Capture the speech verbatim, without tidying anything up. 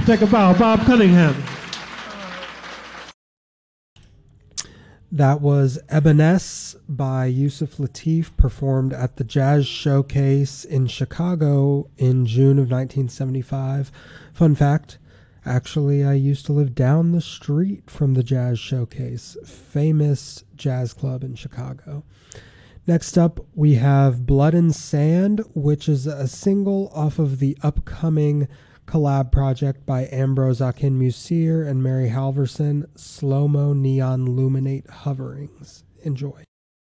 take a bow. Bob Cunningham. That was Ebenes by Yusuf Lateef, performed at the Jazz Showcase in Chicago in June of nineteen seventy-five. Fun fact, actually, I used to live down the street from the Jazz Showcase, famous jazz club in Chicago. Next up, we have Blood and Sand, which is a single off of the upcoming collab project by Ambrose Akinmusir and Mary Halverson, Slow-Mo Neon Luminate Hoverings. Enjoy.